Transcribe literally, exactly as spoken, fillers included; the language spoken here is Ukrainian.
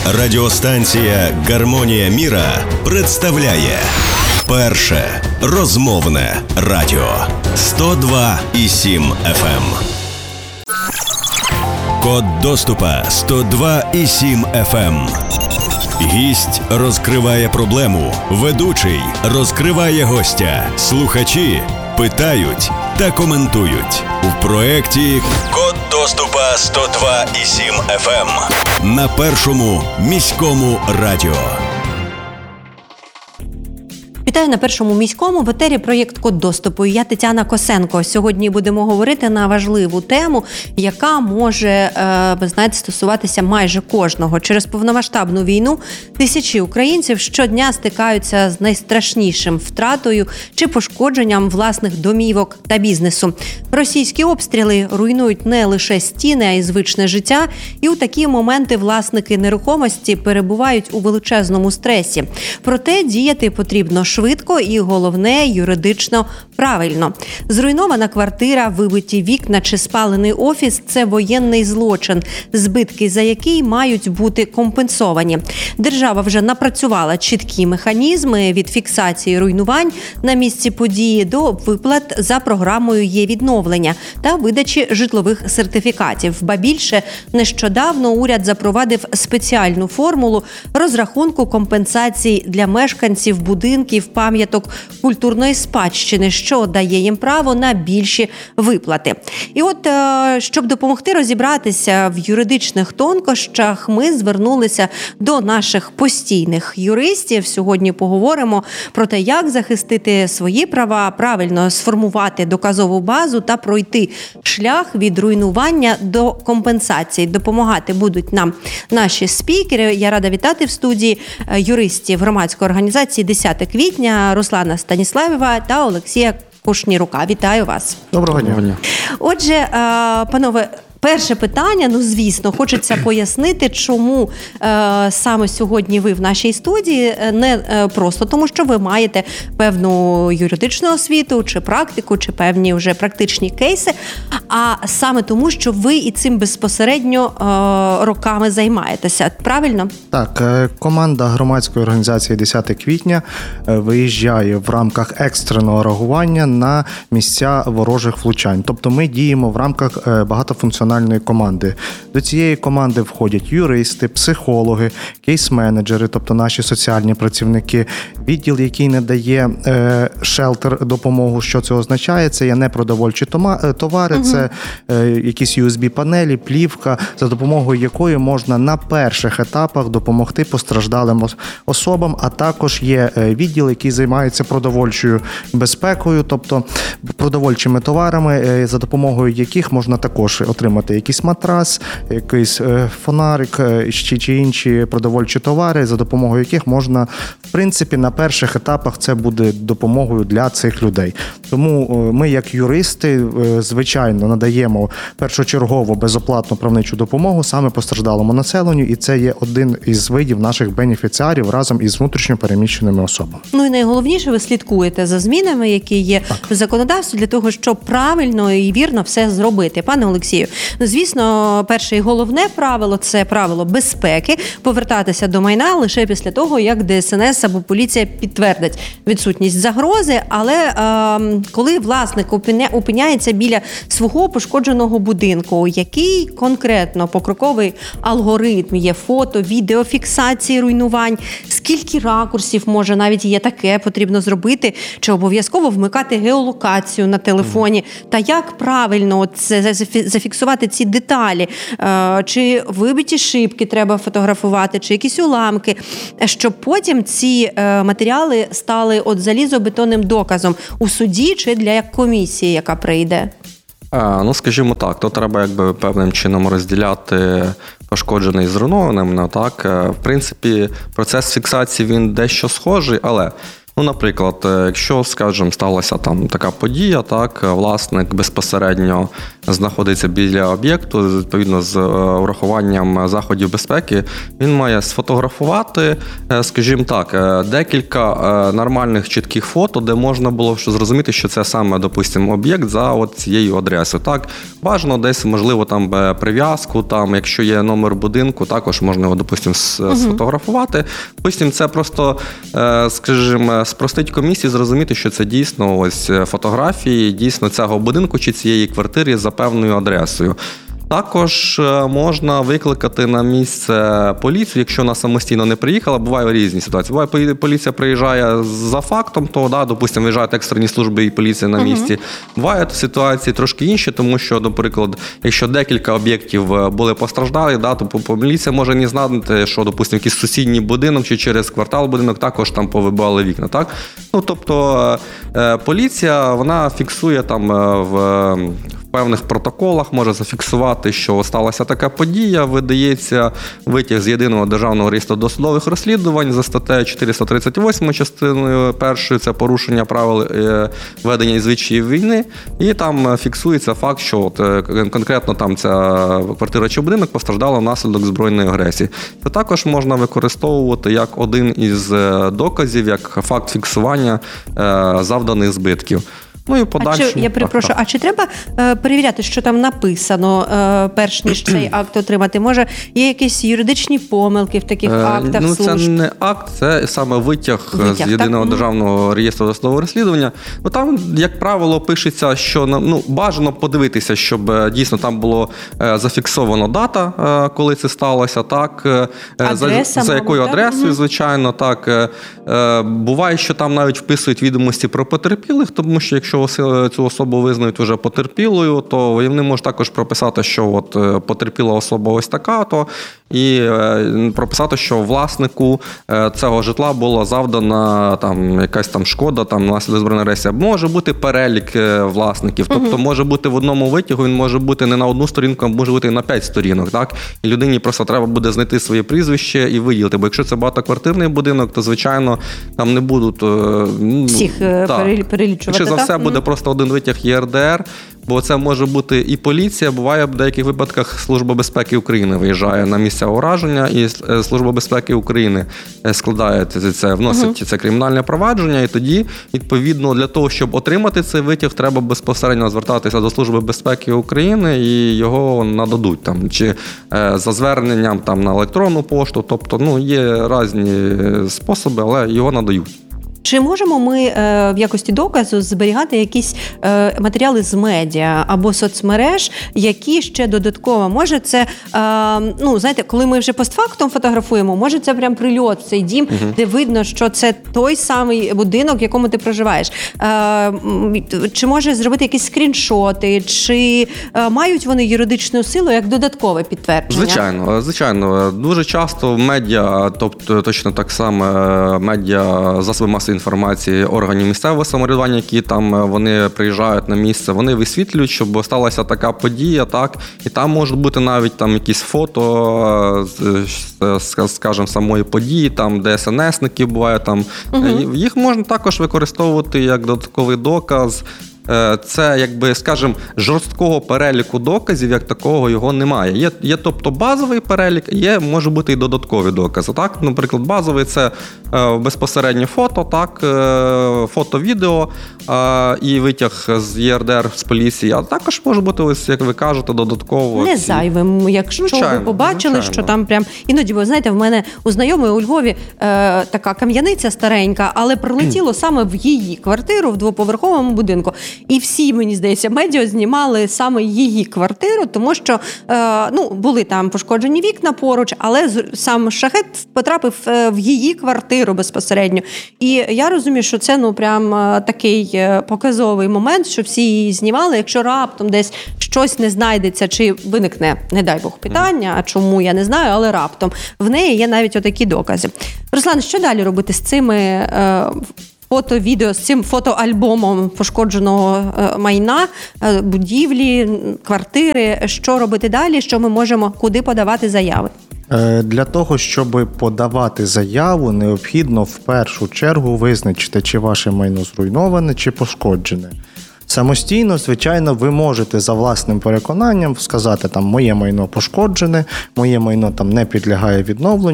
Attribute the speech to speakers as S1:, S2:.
S1: Радіостанція «Гармонія міра» представляє перше розмовне радіо сто два і сім еф ем. Код доступа сто два і сім еф ем. Гість розкриває проблему, ведучий розкриває гостя, слухачі питають та коментують. У проєкті «Код доступа сто два і сім еф ем» на першому міському радіо.
S2: Вітаю на першому міському, в етері проєкт «Код доступу». Я Тетяна Косенко. Сьогодні будемо говорити на важливу тему, яка може, ви знаєте, стосуватися майже кожного. Через повномасштабну війну тисячі українців щодня стикаються з найстрашнішим втратою чи пошкодженням власних домівок та бізнесу. Російські обстріли руйнують не лише стіни, а й звичне життя. І у такі моменти власники нерухомості перебувають у величезному стресі. Проте діяти потрібно швидко і, головне, юридично правильно. Зруйнована квартира, вибиті вікна чи спалений офіс – це воєнний злочин, збитки за який мають бути компенсовані. Держава вже напрацювала чіткі механізми від фіксації руйнувань на місці події до виплат за програмою «Є-відновлення» та видачі житлових сертифікатів. Ба більше, нещодавно уряд запровадив спеціальну формулу розрахунку компенсацій для мешканців будинків, пам'яток культурної спадщини, що дає їм право на більші виплати. І от, щоб допомогти розібратися в юридичних тонкощах, ми звернулися до наших постійних юристів. Сьогодні поговоримо про те, як захистити свої права, правильно сформувати доказову базу та пройти шлях від руйнування до компенсації. Допомагати будуть нам наші спікери. Я рада вітати в студії юристів громадської організації «десяте квітня» Руслана Станіславєва та Олексія Кушнірука. Вітаю вас.
S3: Доброго дня.
S2: Отже, панове, перше питання, ну, звісно, хочеться пояснити, чому е, саме сьогодні ви в нашій студії. Не е, просто тому, що ви маєте певну юридичну освіту, чи практику, чи певні вже практичні кейси, а саме тому, що ви і цим безпосередньо е, роками займаєтеся. Правильно?
S3: Так, команда громадської організації «десяте квітня» виїжджає в рамках екстреного реагування на місця ворожих влучань. Тобто ми діємо в рамках багатофункціональної команди. До цієї команди входять юристи, психологи, кейс-менеджери, тобто наші соціальні працівники, відділ, який надає е, шелтер допомогу. Що це означає? Це є непродовольчі товари, угу. Це е, якісь ю ес бі-панелі, плівка, за допомогою якої можна на перших етапах допомогти постраждалим особам, а також є відділ, який займається продовольчою безпекою, тобто продовольчими товарами, за допомогою яких можна також отримати якийсь матрас, якийсь фонарик чи, чи інші продовольчі товари, за допомогою яких можна, в принципі, на перших етапах це буде допомогою для цих людей. Тому ми, як юристи, звичайно, надаємо першочергово безоплатну правничу допомогу саме постраждалому населенню, і це є один із видів наших бенефіціарів разом із внутрішньо переміщеними особами.
S2: Ну і найголовніше, ви слідкуєте за змінами, які є так в законодавстві, для того, щоб правильно і вірно все зробити. Пане Олексію, ну, звісно, перше і головне правило – це правило безпеки, повертатися до майна лише після того, як де ес ен ес або поліція підтвердить відсутність загрози, але е, коли власник опиняється біля свого пошкодженого будинку, який конкретно покроковий алгоритм є фото, відеофіксації руйнувань, скільки ракурсів, може, навіть є таке, потрібно зробити, чи обов'язково вмикати геолокацію на телефоні, та як правильно це зафіксувати ці деталі, чи вибиті шибки треба фотографувати, чи якісь уламки, щоб потім ці матеріали стали от залізобетонним доказом у суді чи для комісії, яка прийде?
S4: А, ну, скажімо так, то треба якби певним чином розділяти пошкоджене і зруйноване. Ну, так, в принципі, процес фіксації, він дещо схожий, але, ну, наприклад, якщо, скажімо, сталася там така подія, так, власник безпосередньо знаходиться біля об'єкту, відповідно з урахуванням заходів безпеки, він має сфотографувати, скажімо так, декілька нормальних чітких фото, де можна було зрозуміти, що це саме, допустимо, об'єкт за от цією адресою. Так, бажано десь, можливо, там прив'язку, там, якщо є номер будинку, також можна його, допустимо, сфотографувати. Допустимо, це просто, скажімо, спростить комісії зрозуміти, що це дійсно ось фотографії, дійсно цього будинку чи цієї квартири за певною адресою. Також можна викликати на місце поліцію, якщо вона самостійно не приїхала. Буває різні ситуації. Буває, поліція приїжджає за фактом, то, да, допустимо, виїжджають екстрені служби і поліція на місці. Uh-huh. Бувають ситуації трошки інші, тому що, наприклад, якщо декілька об'єктів були постраждалі, да, то поліція може не знати, що, допустимо, якийсь сусідній будинок чи через квартал будинок також там повибивали вікна. Так? Ну, тобто, поліція, вона фіксує там в в певних протоколах, може зафіксувати, що сталася така подія, видається витяг з єдиного державного реєстру досудових розслідувань за статтею чотириста тридцять вісім, частиною першою, це порушення правил ведення і звичаїв війни, і там фіксується факт, що от, конкретно там ця квартира чи будинок постраждала внаслідок збройної агресії. Це також можна використовувати як один із доказів, як факт фіксування завданих збитків. Ну і подальше.
S2: А чи, я перепрошую, а чи треба е, перевіряти, що там написано, е, перш ніж цей акт отримати? Може, є якісь юридичні помилки в таких
S4: е,
S2: актах
S4: ну,
S2: служб?
S4: Це не акт, це саме витяг, витяг з єдиного так? державного реєстру досудового розслідування. Ну, там, як правило, пишеться, що ну, бажано подивитися, щоб дійсно там було е, зафіксовано дата, е, коли це сталося, так, е,
S2: Адреса,
S4: за, за якою
S2: так?
S4: адресою,
S2: Угу.
S4: звичайно, так. Е, буває, що там навіть вписують відомості про потерпілих, тому що якщо цю особу визнають вже потерпілою, то вони можуть також прописати, що от потерпіла особа ось така, то і прописати, що власнику цього житла була завдана там якась там шкода, там внаслідок збройної агресії. Може бути перелік власників, тобто угу. може бути в одному витягу, він може бути не на одну сторінку, а може бути на п'ять сторінок, так? І людині просто треба буде знайти своє прізвище і виділити, бо якщо це багатоквартирний будинок, то звичайно там не будуть
S2: всіх
S4: так.
S2: перелічувати.
S4: Чи за все буде просто один витяг Є Ер Де Ер, бо це може бути і поліція, буває в деяких випадках Служба безпеки України виїжджає на місця ураження, і Служба безпеки України складає це, вносить uh-huh. це кримінальне провадження, і тоді, відповідно, для того, щоб отримати цей витяг, треба безпосередньо звертатися до Служби безпеки України і його нададуть там, чи е, за зверненням там на електронну пошту, тобто, ну, є різні способи, але його надають.
S2: Чи можемо ми е, в якості доказу зберігати якісь е, матеріали з медіа або соцмереж, які ще додатково, може це, е, ну, знаєте, коли ми вже постфактум фотографуємо, може це прям прильот в цей дім, угу. де видно, що це той самий будинок, в якому ти проживаєш. Е, чи може зробити якісь скріншоти, чи е, мають вони юридичну силу як додаткове підтвердження?
S4: Звичайно, звичайно. Дуже часто медіа, тобто точно так само медіа, засоби масової інформації органів місцевого самоврядування, які там вони приїжджають на місце, вони висвітлюють, щоб сталася така подія, так, і там можуть бути навіть там якісь фото, скажімо, самої події, там, де ес ен есники бувають, там, угу. їх можна також використовувати як додатковий доказ. Це, якби, скажімо, жорсткого переліку доказів, як такого, його немає. Є, є тобто, базовий перелік, є, може бути і додаткові докази. Так? Наприклад, базовий – це е, безпосередньо фото, так? е, фото-відео е, і витяг з Є Ер Де Ер з поліції. А також може бути, ось, як ви кажете, додатково.
S2: Не
S4: ці...
S2: зайвим, якщо
S4: звичайно,
S2: ви побачили,
S4: звичайно.
S2: що там прям... Іноді, ви знаєте, в мене у знайомої у Львові е, така кам'яниця старенька, але прилетіло саме в її квартиру в двоповерховому будинку. І всі, мені здається, медіа знімали саме її квартиру, тому що е, ну, були там пошкоджені вікна поруч, але сам шахет потрапив в її квартиру безпосередньо. І я розумію, що це ну, прям такий показовий момент, що всі її знімали. Якщо раптом десь щось не знайдеться, чи виникне, не дай Бог, питання, а чому, я не знаю, але раптом в неї є навіть отакі докази. Руслан, що далі робити з цими е, фото, відео, з цим фотоальбомом пошкодженого майна, будівлі, квартири? Що робити далі? Що ми можемо, куди подавати заяви?
S3: Для того, щоб подавати заяву, необхідно в першу чергу визначити, чи ваше майно зруйноване, чи пошкоджене. Самостійно, звичайно, ви можете за власним переконанням сказати, там, моє майно пошкоджене, моє майно там не підлягає відновленню.